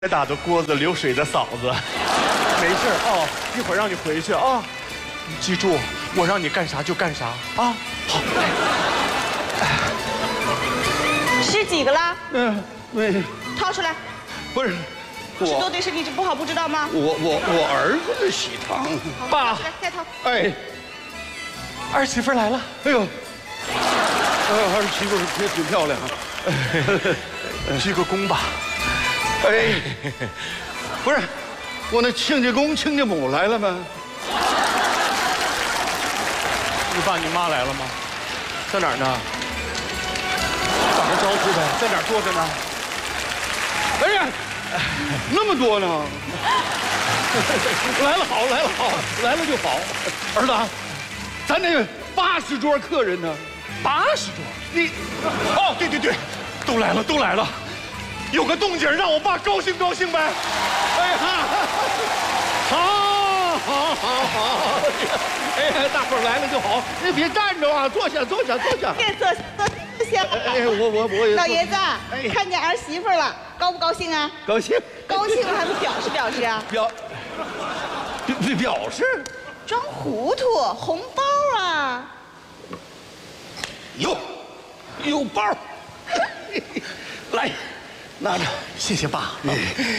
打的锅子流水的嫂子，没事哦，一会儿让你回去啊。你记住，我让你干啥就干啥啊。好， 吃几个了？ 没， 掏出来。 不是， 吃多对身体不好，不知道吗？ 我儿子的喜糖。 爸， 再掏。 哎， 儿媳妇来了。 哎呦，儿媳妇也挺漂亮啊。 鞠个躬吧。 哎，不是，我那亲家公亲家母来了吗？ 你爸你妈来了吗？在哪儿呢？打个招呼呗，在哪儿坐着呢？ 哎呀，那么多呢！来了好，来了好，来了就好。儿子，咱那80桌客人呢 ？80桌？你？哦，对对对，都来了，都来了。有个动静，让我爸高兴高兴呗。 哎呀，好！哎呀，大伙儿来了就好，你别站着啊，坐下。 坐下。 哎，我也。 老爷子，看见儿媳妇了，高不高兴啊？ 高兴。 高兴还不表示啊？ 表示。 装糊涂，红包啊！ 有包，来，拿着， 谢谢爸。